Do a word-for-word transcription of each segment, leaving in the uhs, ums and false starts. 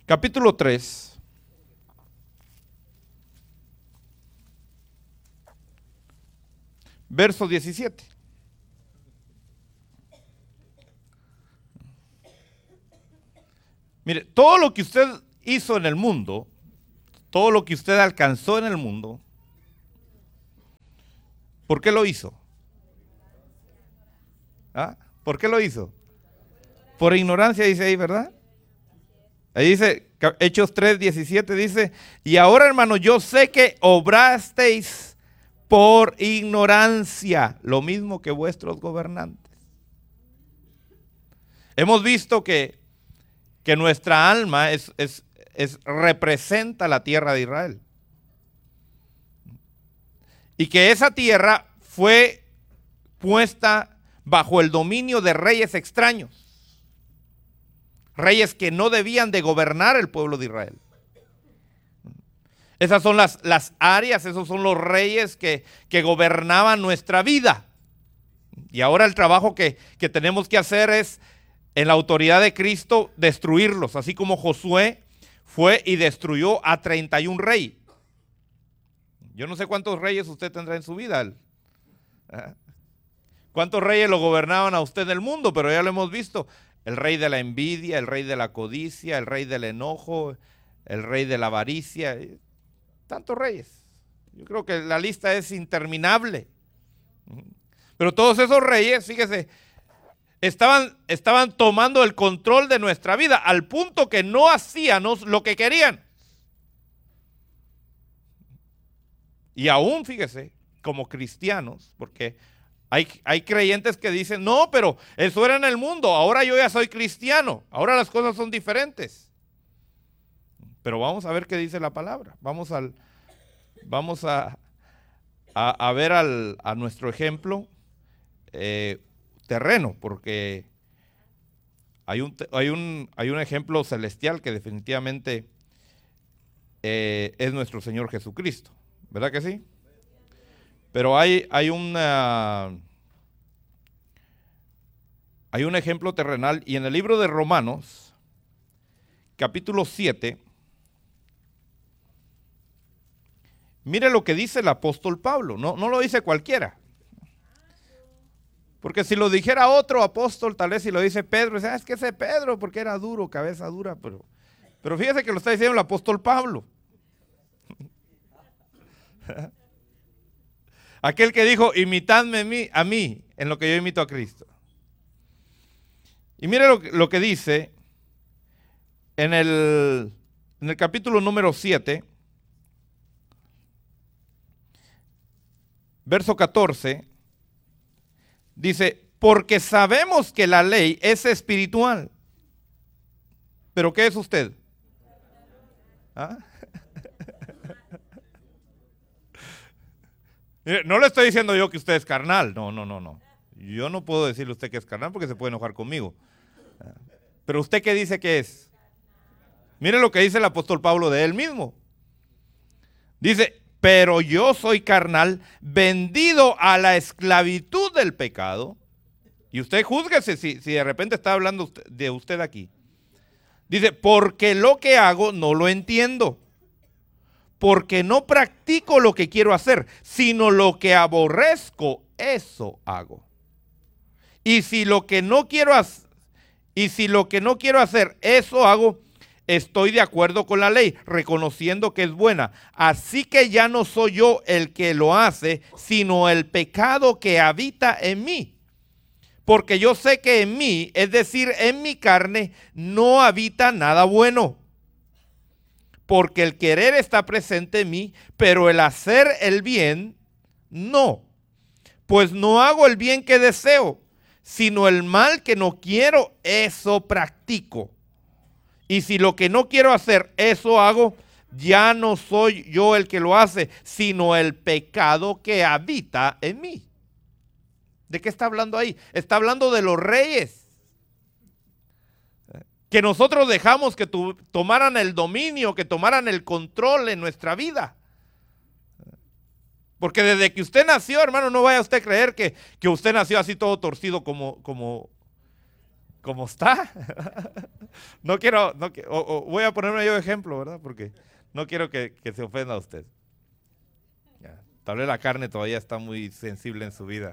capítulo tres. Verso diecisiete. Mire, todo lo que usted hizo en el mundo, todo lo que usted alcanzó en el mundo, ¿por qué lo hizo? ¿Ah? ¿Por qué lo hizo? Por ignorancia, dice ahí, ¿verdad? Ahí dice, Hechos tres, diecisiete, dice, y ahora, hermano, yo sé que obrasteis por ignorancia, lo mismo que vuestros gobernantes. Hemos visto que, que nuestra alma es, es, es, representa la tierra de Israel. Y que esa tierra fue puesta bajo el dominio de reyes extraños. Reyes que no debían de gobernar el pueblo de Israel. Esas son las, las áreas, esos son los reyes que, que gobernaban nuestra vida. Y ahora el trabajo que, que tenemos que hacer es, en la autoridad de Cristo, destruirlos. Así como Josué fue y destruyó a treinta y un reyes. Yo no sé cuántos reyes usted tendrá en su vida. ¿Cuántos reyes lo gobernaban a usted en el mundo? Pero ya lo hemos visto. El rey de la envidia, el rey de la codicia, el rey del enojo, el rey de la avaricia. Tantos reyes. Yo creo que la lista es interminable. Pero todos esos reyes, fíjese, estaban, estaban tomando el control de nuestra vida al punto que no hacíamos lo que querían. Y aún, fíjese, como cristianos, porque hay, hay creyentes que dicen, no, pero eso era en el mundo, ahora yo ya soy cristiano, ahora las cosas son diferentes. Pero vamos a ver qué dice la palabra. Vamos, al, vamos a, a, a ver al, a nuestro ejemplo eh, terreno, porque hay un, hay, un, hay un ejemplo celestial que definitivamente eh, es nuestro Señor Jesucristo. ¿Verdad que sí? Pero hay, hay, una, hay un ejemplo terrenal, y en el libro de Romanos, capítulo siete, mire lo que dice el apóstol Pablo, no, no lo dice cualquiera. Porque si lo dijera otro apóstol, tal vez si lo dice Pedro, es que ese Pedro, porque era duro, cabeza dura, pero, pero fíjese que lo está diciendo el apóstol Pablo. Aquel que dijo, imitadme a mí, a mí en lo que yo imito a Cristo. Y mire lo, lo que dice en el, en el capítulo número siete, verso catorce, dice, porque sabemos que la ley es espiritual. ¿Pero qué es usted? ¿Ah? No le estoy diciendo yo que usted es carnal, no, no, no, no. Yo no puedo decirle a usted que es carnal porque se puede enojar conmigo. Pero usted ¿qué dice que es? Mire lo que dice el apóstol Pablo de él mismo. Dice, pero yo soy carnal, vendido a la esclavitud del pecado. Y usted júzguese si, si de repente está hablando usted, de usted aquí. Dice, porque lo que hago no lo entiendo. Porque no practico lo que quiero hacer, sino lo que aborrezco, eso hago. Y si lo que no quiero hacer, y si lo que no quiero hacer, eso hago, estoy de acuerdo con la ley, reconociendo que es buena. Así que ya no soy yo el que lo hace, sino el pecado que habita en mí. Porque yo sé que en mí, es decir, en mi carne, no habita nada bueno. Porque el querer está presente en mí, pero el hacer el bien, no. Pues no hago el bien que deseo, sino el mal que no quiero, eso practico. Y si lo que no quiero hacer, eso hago, ya no soy yo el que lo hace, sino el pecado que habita en mí. ¿De qué está hablando ahí? Está hablando de los reyes. Que nosotros dejamos que tu, tomaran el dominio, que tomaran el control en nuestra vida. Porque desde que usted nació, hermano, no vaya usted a creer que, que usted nació así todo torcido como, como, como está. No quiero, no, o, o voy a ponerme yo de ejemplo, ¿verdad? Porque no quiero que, que se ofenda a usted. Ya, tal vez la carne todavía está muy sensible en su vida.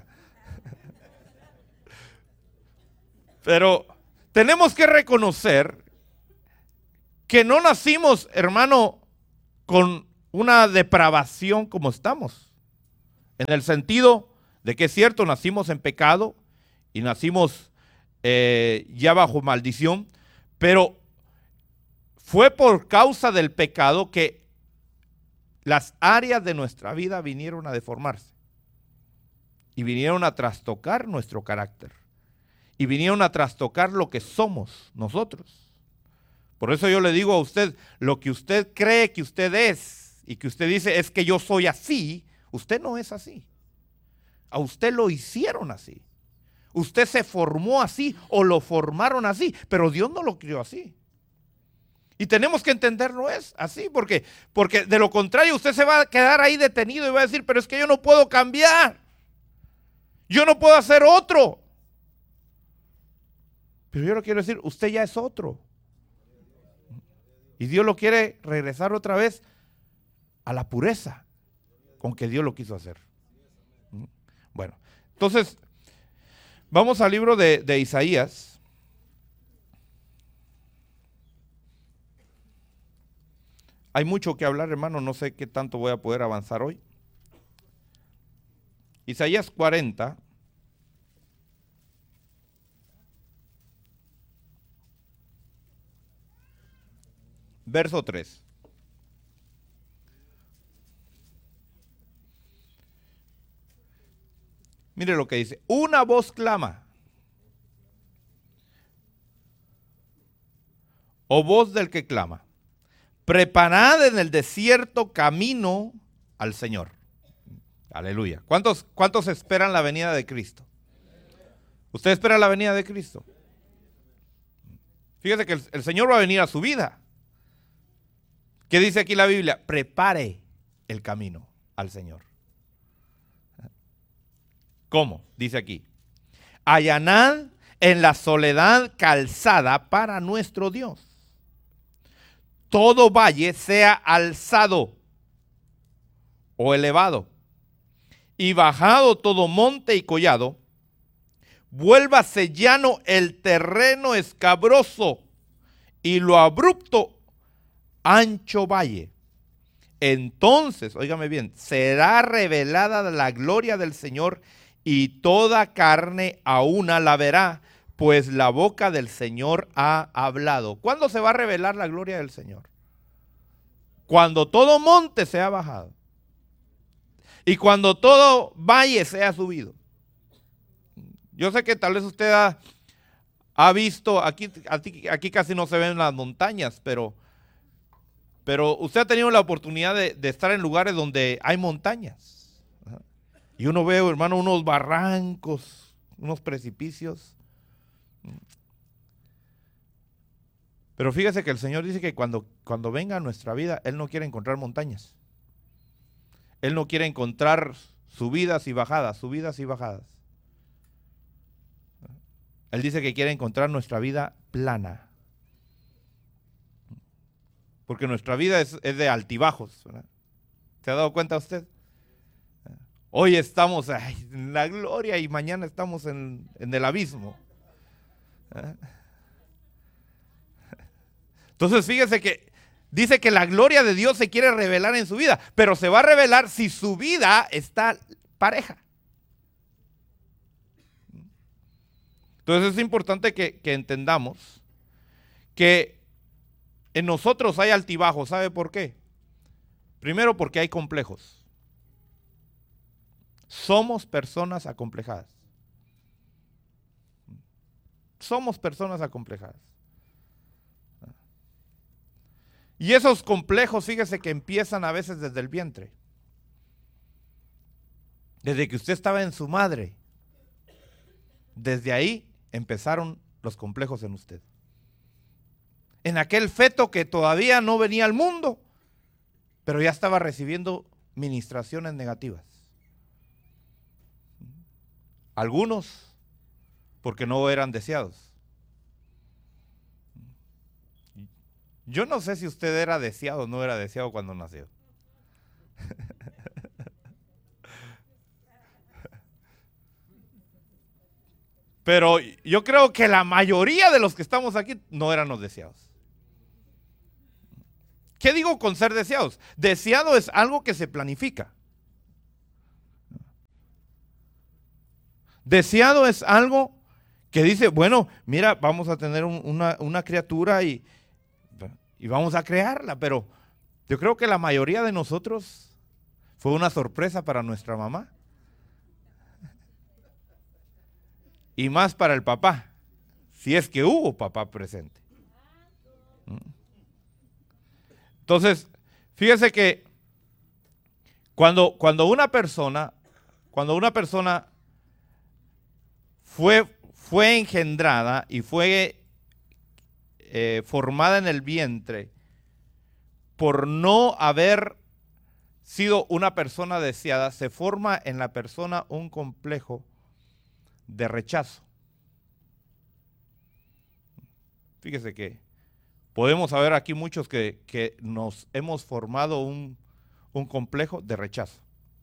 Pero tenemos que reconocer que no nacimos, hermano, con una depravación como estamos. En el sentido de que es cierto, nacimos en pecado y nacimos eh, ya bajo maldición, pero fue por causa del pecado que las áreas de nuestra vida vinieron a deformarse y vinieron a trastocar nuestro carácter y vinieron a trastocar lo que somos nosotros. Por eso yo le digo a usted, lo que usted cree que usted es y que usted dice es que yo soy así, usted no es así. A usted lo hicieron así. Usted se formó así o lo formaron así, pero Dios no lo crió así. Y tenemos que entenderlo es así, porque, porque de lo contrario usted se va a quedar ahí detenido y va a decir, pero es que yo no puedo cambiar. Yo no puedo hacer otro. Pero yo le quiero decir, usted ya es otro. Y Dios lo quiere regresar otra vez a la pureza con que Dios lo quiso hacer. Bueno, entonces, vamos al libro de, de Isaías. Hay mucho que hablar, hermano, no sé qué tanto voy a poder avanzar hoy. Isaías cuarenta. Verso tres. Mire lo que dice. Una voz clama. O voz del que clama. Preparad en el desierto camino al Señor. Aleluya. ¿Cuántos, cuántos esperan la venida de Cristo? ¿Usted espera la venida de Cristo? Fíjese que el, el Señor va a venir a su vida. ¿Qué dice aquí la Biblia? Prepare el camino al Señor. ¿Cómo? Dice aquí. Allanad en la soledad calzada para nuestro Dios. Todo valle sea alzado o elevado, y bajado todo monte y collado, vuélvase llano el terreno escabroso, y lo abrupto ancho valle. Entonces, óigame bien, será revelada la gloria del Señor, y toda carne a una la verá, pues la boca del Señor ha hablado. ¿Cuándo se va a revelar la gloria del Señor? Cuando todo monte sea bajado y cuando todo valle sea subido. Yo sé que tal vez usted ha, ha visto, aquí, aquí, aquí casi no se ven las montañas, pero, pero usted ha tenido la oportunidad de, de estar en lugares donde hay montañas. Y uno ve, hermano, unos barrancos, unos precipicios. Pero fíjese que el Señor dice que cuando, cuando venga a nuestra vida, Él no quiere encontrar montañas. Él no quiere encontrar subidas y bajadas, subidas y bajadas. Él dice que quiere encontrar nuestra vida plana. Porque nuestra vida es, es de altibajos, ¿verdad? ¿Se ha dado cuenta usted? Hoy estamos ay, en la gloria y mañana estamos en, en el abismo. ¿Eh? Entonces fíjese que dice que la gloria de Dios se quiere revelar en su vida, pero se va a revelar si su vida está pareja. Entonces es importante que, que entendamos que en nosotros hay altibajos. ¿Sabe por qué? Primero porque hay complejos. Somos personas acomplejadas. Somos personas acomplejadas. Y esos complejos, fíjese que empiezan a veces desde el vientre. Desde que usted estaba en su madre. Desde ahí empezaron los complejos en usted. En aquel feto que todavía no venía al mundo, pero ya estaba recibiendo ministraciones negativas. Algunos porque no eran deseados. Yo no sé si usted era deseado o no era deseado cuando nació. Pero yo creo que la mayoría de los que estamos aquí no eran los deseados. ¿Qué digo con ser deseados? Deseado es algo que se planifica. Deseado es algo que dice, bueno, mira, vamos a tener un, una, una criatura y, y vamos a crearla. Pero yo creo que la mayoría de nosotros fue una sorpresa para nuestra mamá. Y más para el papá, si es que hubo papá presente. Entonces, fíjese que cuando, cuando una persona, cuando una persona fue, fue engendrada y fue eh, formada en el vientre, por no haber sido una persona deseada, se forma en la persona un complejo de rechazo. Fíjese que podemos saber aquí muchos que, que nos hemos formado un, un complejo de rechazo.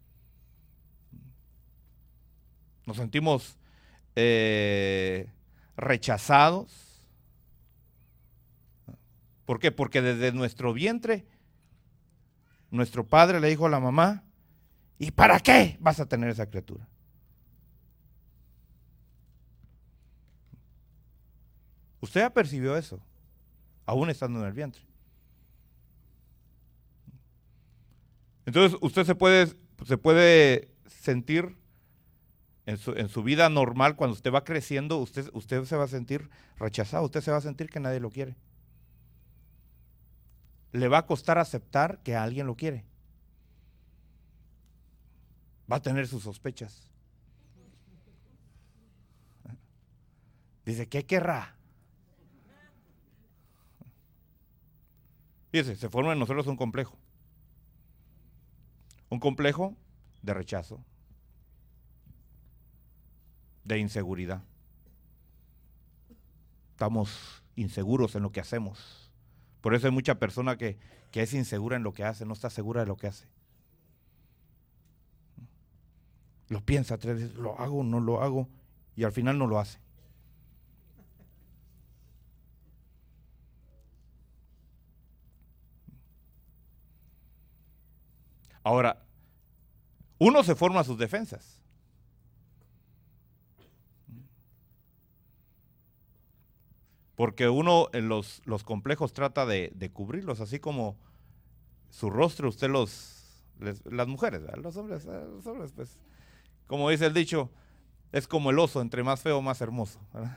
Nos sentimos eh, rechazados. ¿Por qué? Porque desde nuestro vientre, nuestro padre le dijo a la mamá, ¿y para qué vas a tener esa criatura? Usted ya percibió eso, aún estando en el vientre. Entonces usted se puede, se puede sentir en su, en su vida normal, cuando usted va creciendo, usted, usted se va a sentir rechazado, usted se va a sentir que nadie lo quiere. Le va a costar aceptar que alguien lo quiere. Va a tener sus sospechas. Dice, ¿qué querrá? Fíjese, se forma en nosotros un complejo. Un complejo de rechazo, de inseguridad. Estamos inseguros en lo que hacemos. Por eso hay mucha persona que, que es insegura en lo que hace, no está segura de lo que hace. Lo piensa tres veces, lo hago o no lo hago, y al final no lo hace. Ahora, uno se forma sus defensas. Porque uno en los, los complejos trata de, de cubrirlos, así como su rostro usted los, les, las mujeres, ¿verdad? Los hombres, los hombres, pues, como dice el dicho, es como el oso, entre más feo, más hermoso, ¿verdad?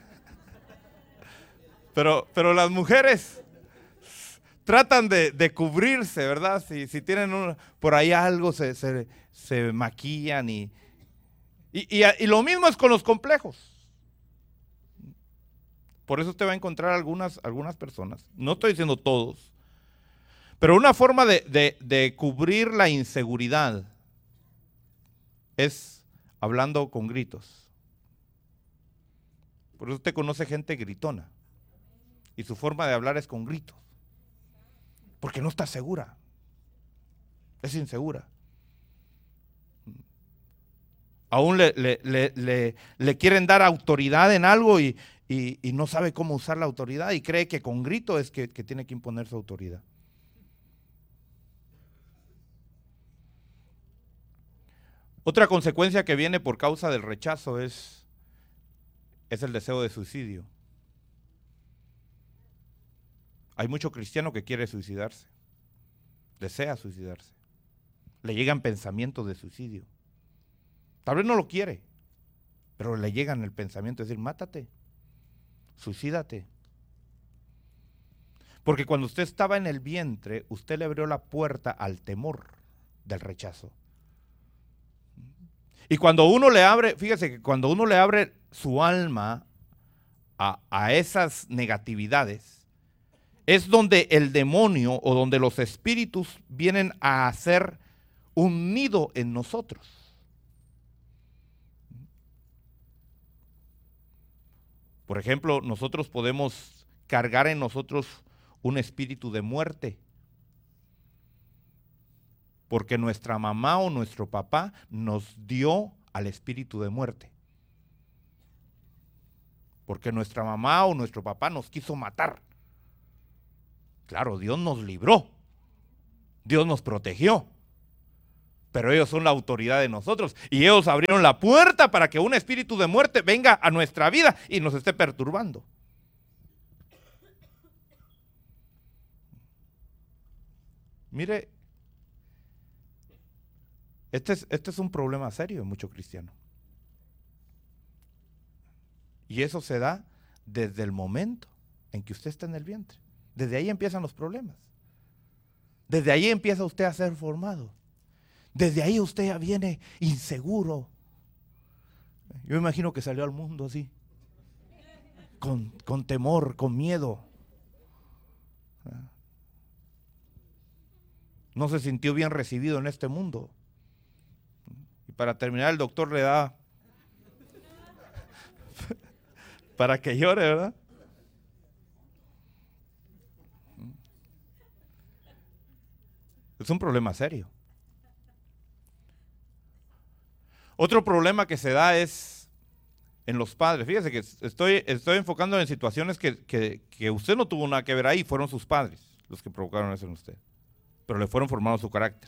Pero, pero las mujeres tratan de, de cubrirse, ¿verdad? Si, si tienen un, por ahí algo, se, se, se maquillan y, y, y, y lo mismo es con los complejos. Por eso usted va a encontrar algunas, algunas personas, no estoy diciendo todos, pero una forma de, de, de cubrir la inseguridad es hablando con gritos. Por eso usted conoce gente gritona y su forma de hablar es con gritos, porque no está segura, es insegura. Aún le, le, le, le, le quieren dar autoridad en algo y, y, y no sabe cómo usar la autoridad y cree que con grito es que, que tiene que imponer su autoridad. Otra consecuencia que viene por causa del rechazo es, es el deseo de suicidio. Hay mucho cristiano que quiere suicidarse, desea suicidarse, le llegan pensamientos de suicidio. Tal vez no lo quiere, pero le llegan el pensamiento de decir, mátate, suicídate. Porque cuando usted estaba en el vientre, usted le abrió la puerta al temor del rechazo. Y cuando uno le abre, fíjese que cuando uno le abre su alma a, a esas negatividades, es donde el demonio o donde los espíritus vienen a hacer un nido en nosotros. Por ejemplo, nosotros podemos cargar en nosotros un espíritu de muerte. Porque nuestra mamá o nuestro papá nos dio al espíritu de muerte. Porque nuestra mamá o nuestro papá nos quiso matar. Claro, Dios nos libró. Dios nos protegió. Pero ellos son la autoridad de nosotros. Y ellos abrieron la puerta para que un espíritu de muerte venga a nuestra vida y nos esté perturbando. Mire, este es, este es un problema serio en muchos cristianos. Y eso se da desde el momento en que usted está en el vientre. Desde ahí empiezan los problemas. Desde ahí empieza usted a ser formado. Desde ahí usted ya viene inseguro. Yo me imagino que salió al mundo así, con, con temor, con miedo. No se sintió bien recibido en este mundo. Y para terminar, el doctor le da para que llore, ¿verdad? Es un problema serio. Otro problema que se da es en los padres. Fíjese que estoy, estoy enfocando en situaciones que, que, que usted no tuvo nada que ver ahí, fueron sus padres los que provocaron eso en usted, pero le fueron formando su carácter.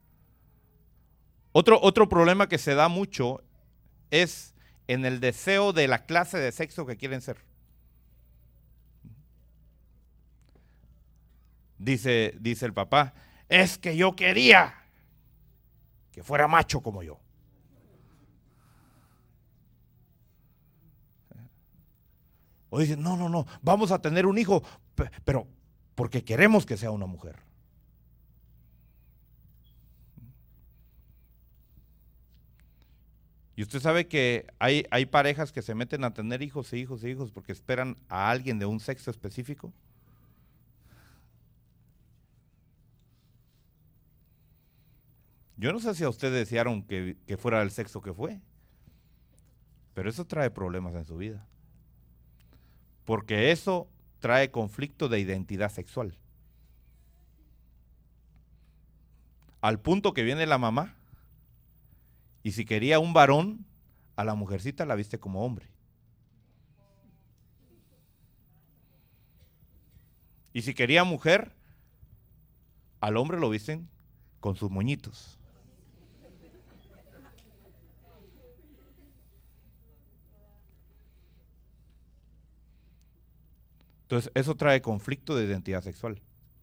Otro, otro problema que se da mucho es en el deseo de la clase de sexo que quieren ser. Dice, dice el papá, es que yo quería que fuera macho como yo. O dicen, no, no, no, vamos a tener un hijo, pero porque queremos que sea una mujer. Y usted sabe que hay, hay parejas que se meten a tener hijos e hijos e hijos porque esperan a alguien de un sexo específico. Yo no sé si a usted desearon que, que fuera el sexo que fue, pero eso trae problemas en su vida. Porque eso trae conflicto de identidad sexual. Al punto que viene la mamá, y si quería un varón, a la mujercita la viste como hombre. Y si quería mujer, al hombre lo visten con sus moñitos. Entonces, eso trae conflicto de identidad sexual.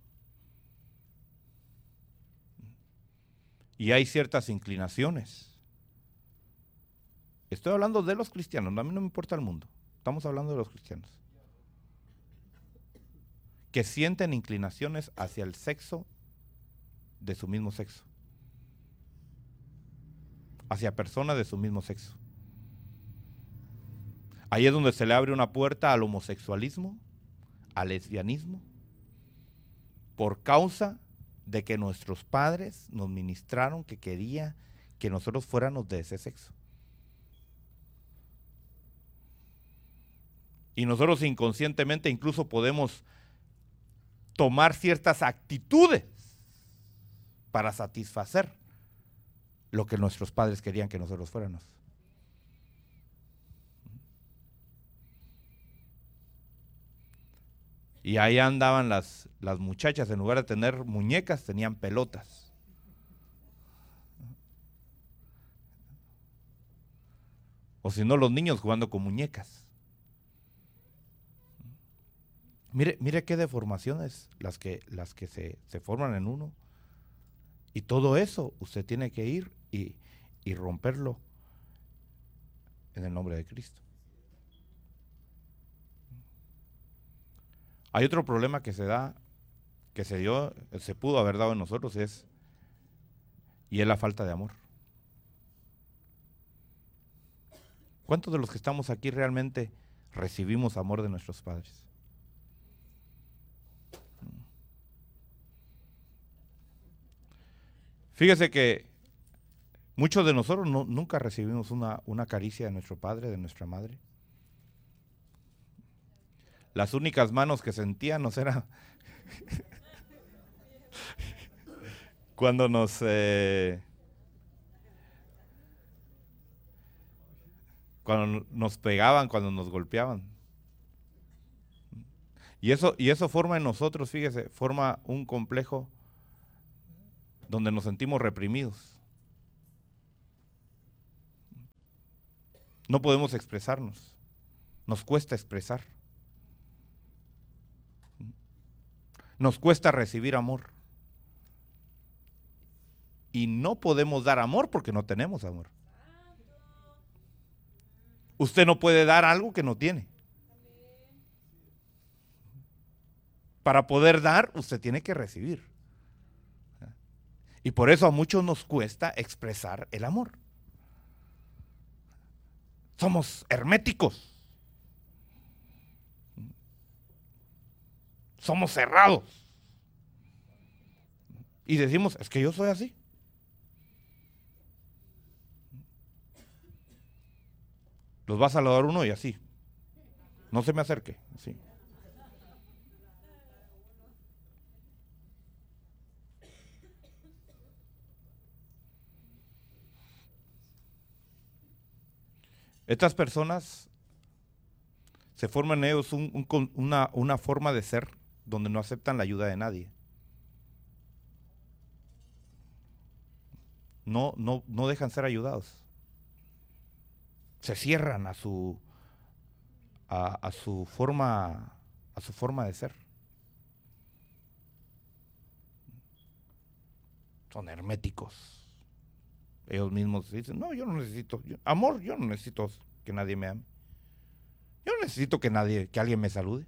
Y hay ciertas inclinaciones. Estoy hablando de los cristianos, a mí no me importa el mundo. Estamos hablando de los cristianos. Que sienten inclinaciones hacia el sexo de su mismo sexo. Hacia personas de su mismo sexo. Ahí es donde se le abre una puerta al homosexualismo, al lesbianismo, por causa de que nuestros padres nos ministraron que quería que nosotros fuéramos de ese sexo. Y nosotros inconscientemente incluso podemos tomar ciertas actitudes para satisfacer lo que nuestros padres querían que nosotros fuéramos. Y ahí andaban las, las muchachas, en lugar de tener muñecas, tenían pelotas. O si no, los niños jugando con muñecas. Mire, mire qué deformaciones las que, las que se, se forman en uno. Y todo eso usted tiene que ir y, y romperlo en el nombre de Cristo. Hay otro problema que se da, que se dio, se pudo haber dado en nosotros, es, y es la falta de amor. ¿Cuántos de los que estamos aquí realmente recibimos amor de nuestros padres? Fíjese que muchos de nosotros no, nunca recibimos una, una caricia de nuestro padre, de nuestra madre. Las únicas manos que sentíamos era Cuando nos eh, cuando nos pegaban, cuando nos golpeaban. Y eso, y eso forma en nosotros, fíjese, forma un complejo donde nos sentimos reprimidos. No podemos expresarnos, nos cuesta expresar. Nos cuesta recibir amor. Y no podemos dar amor porque no tenemos amor. Usted no puede dar algo que no tiene. Para poder dar, usted tiene que recibir. Y por eso a muchos nos cuesta expresar el amor. Somos herméticos. Somos cerrados. Y decimos, es que yo soy así. Los va a saludar uno y así. No se me acerque, así. Estas personas se forman en ellos un, un, una, una forma de ser donde no aceptan la ayuda de nadie. No, no, no dejan ser ayudados. Se cierran a su a, a su forma a su forma de ser. Son herméticos. Ellos mismos dicen, no, yo no necesito yo, amor, yo no necesito que nadie me ame. Yo no necesito que nadie, que alguien me salude.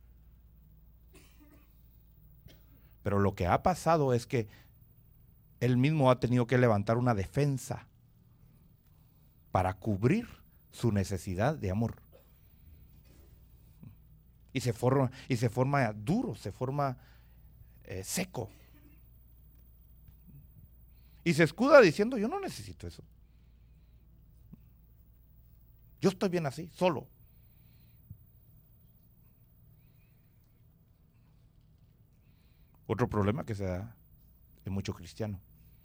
Pero lo que ha pasado es que él mismo ha tenido que levantar una defensa para cubrir su necesidad de amor. Y se forma, y se forma duro, se forma eh, seco. Y se escuda diciendo, yo no necesito eso. Yo estoy bien así, solo. Otro problema que se da en mucho cristiano.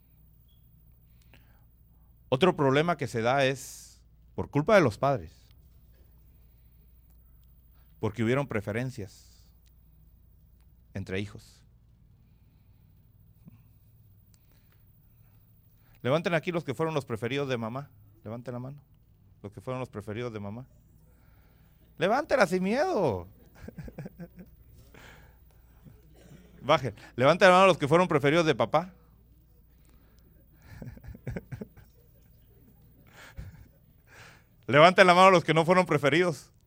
Otro problema que se da es por culpa de los padres. Porque hubieron preferencias entre hijos. Levanten aquí los que fueron los preferidos de mamá. Levanten la mano. Los que fueron los preferidos de mamá. Levántela sin miedo. Bajen. Levanten la mano los que fueron preferidos de papá. Levanten la mano los que no fueron preferidos.